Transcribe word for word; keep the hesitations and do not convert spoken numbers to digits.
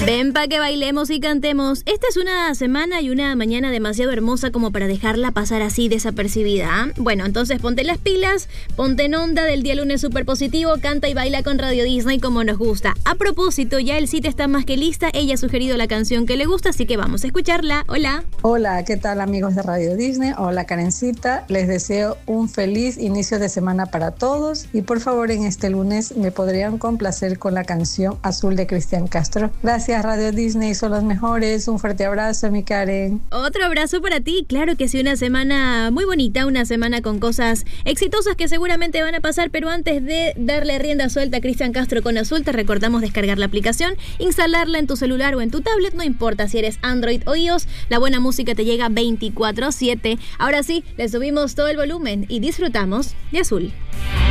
Ven pa' que bailemos y cantemos. Esta es una semana y una mañana demasiado hermosa como para dejarla pasar así desapercibida, ¿eh? Bueno, entonces ponte las pilas, ponte en onda del día lunes súper positivo, canta y baila con Radio Disney como nos gusta. A propósito, ya el sitio está más que lista, ella ha sugerido la canción que le gusta, así que vamos a escucharla. Hola. Hola, ¿qué tal amigos de Radio Disney? Hola Karencita, les deseo un feliz inicio de semana para todos y por favor en este lunes me podrían complacer con la canción Azul de Cristian Castro. Gracias Radio Disney, son los mejores. Un fuerte abrazo, mi Karen. Otro abrazo para ti. Claro que sí, una semana muy bonita, una semana con cosas exitosas que seguramente van a pasar, pero antes de darle rienda suelta a Cristian Castro con Azul, te recordamos descargar la aplicación, instalarla en tu celular o en tu tablet, no importa si eres Android o iOS, la buena música te llega veinticuatro siete. Ahora sí, le subimos todo el volumen y disfrutamos de Azul.